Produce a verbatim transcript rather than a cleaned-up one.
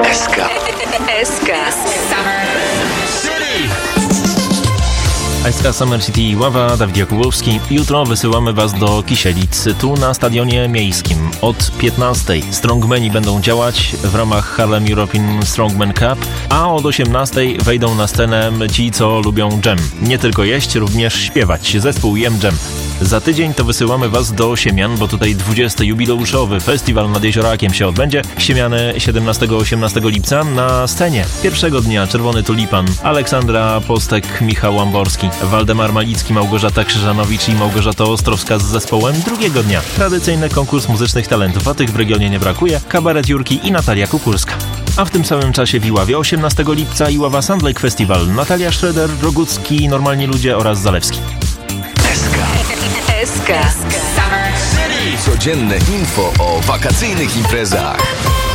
S K. S K. S K Summer City Ława, Dawid Jakubowski. Jutro wysyłamy Was do Kisielic, tu na stadionie miejskim od piętnastej. Strongmeni będą działać w ramach Harlem European Strongman Cup, a od osiemnastej wejdą na scenę ci, co lubią dżem. Nie tylko jeść, również śpiewać. Zespół Jem Dżem. Za tydzień to wysyłamy Was do Siemian, bo tutaj dwudziesty jubileuszowy festiwal nad Jeziorakiem się odbędzie. Siemiany siedemnastego do osiemnastego lipca na scenie. Pierwszego dnia Czerwony Tulipan, Aleksandra Postek, Michał Amborski, Waldemar Malicki, Małgorzata Krzyżanowicz i Małgorzata Ostrowska z zespołem. Drugiego dnia tradycyjny konkurs muzycznych talentów, a tych w regionie nie brakuje, kabaret Jurki i Natalia Kukulska. A w tym samym czasie w Iławie osiemnastego lipca Iława Sand Lake Festival, Natalia Schroeder, Rogucki, Normalni Ludzie oraz Zalewski. S K. S K. Codzienne info o wakacyjnych imprezach.